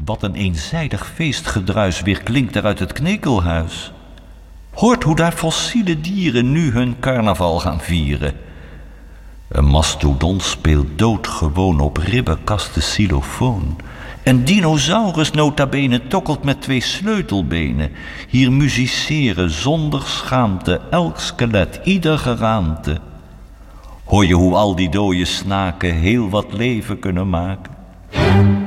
Wat een eenzijdig feestgedruis weerklinkt er uit het knekelhuis. Hoort hoe daar fossiele dieren nu hun carnaval gaan vieren. Een mastodon speelt doodgewoon op ribbenkasten xylofoon. Een dinosaurus nota bene tokkelt met 2 sleutelbenen. Hier musiceren zonder schaamte elk skelet, ieder geraamte. Hoor je hoe al die dode snaken heel wat leven kunnen maken?